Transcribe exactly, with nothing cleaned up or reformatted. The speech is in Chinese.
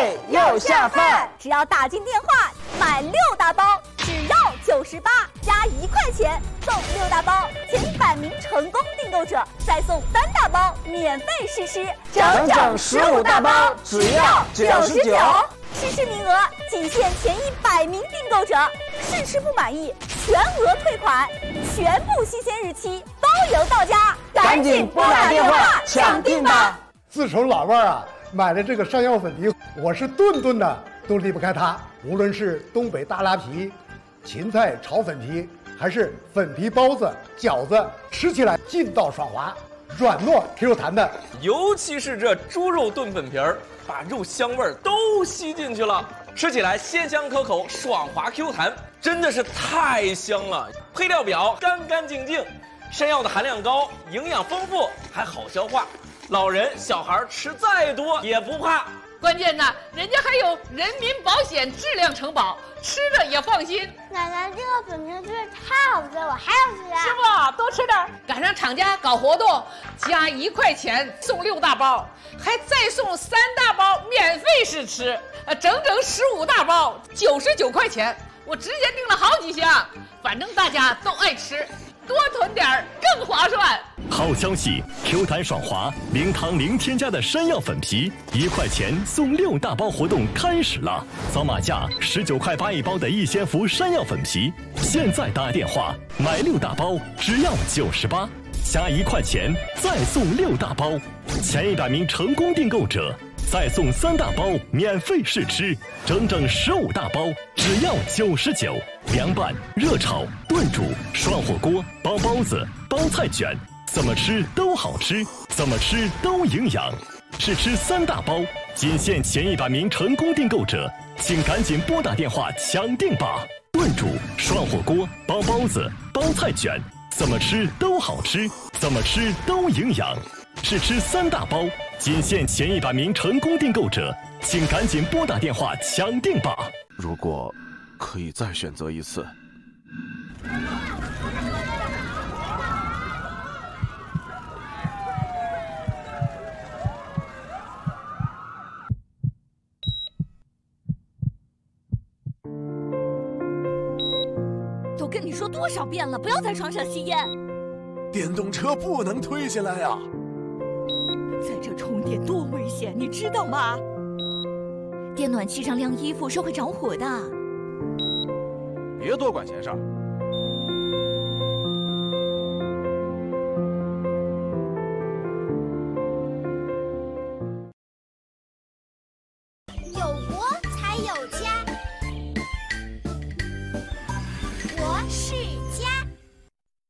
味又下饭。 只要打进电话买六大包，只要九十八，加一块钱送六大包，前一百名成功订购者再送三大包免费试吃， 整整十五大包，只要九十九。 试吃名额仅限前一百名订购者，试吃不满意全额退款，全部新鲜日期包邮到家， 赶紧拨打电话抢订吧！ 自从老伴儿啊买了这个山药粉皮，我是顿顿的都离不开它。无论是东北大拉皮、芹菜炒粉皮，还是粉皮包子、饺子，吃起来劲道爽滑，软糯 Q 弹的。 尤其是这猪肉炖粉皮儿，把肉香味儿都吸进去了，吃起来鲜香可口，爽滑 Q 弹，真的是太香了。配料表干干净净，山药的含量高，营养丰富，还好消化，老人小孩吃再多也不怕。 关键呢，人家还有人民保险质量承保，吃着也放心。 奶奶，这个粉皮真是太好吃了，我还要吃啊！ 是不？多吃点。赶上厂家搞活动，加一块钱送六大包，还再送三大包免费试吃，呃，整整十五大包，九十九块钱。我直接订了好几箱，反正大家都爱吃，多囤点更划算。 好消息 ，Q 弹爽滑，零糖零添加的山药粉皮，一块钱送六大包活动开始了。扫码价十九块八一包的逸仙福山药粉皮，现在打电话买六大包只要九十八，加一块钱再送六大包，前一百名成功订购者再送三大包免费试吃，整整十五大包只要九十九。凉拌、热炒、炖煮、涮火锅、包包子、包菜卷。怎么吃都好吃，怎么吃都营养。试吃三大包，仅限前一百名成功订购者，请赶紧拨打电话抢订吧！炖煮、涮火锅、包包子、包菜卷，怎么吃都好吃，怎么吃都营养。试吃三大包，仅限前一百名成功订购者，请赶紧拨打电话抢订吧！ 如果可以再选择一次。 都跟你说多少遍了，不要在床上吸烟。 电动车不能推下来呀！ 在这充电多危险，你知道吗？电暖气上晾衣服是会着火的。 别多管闲事儿。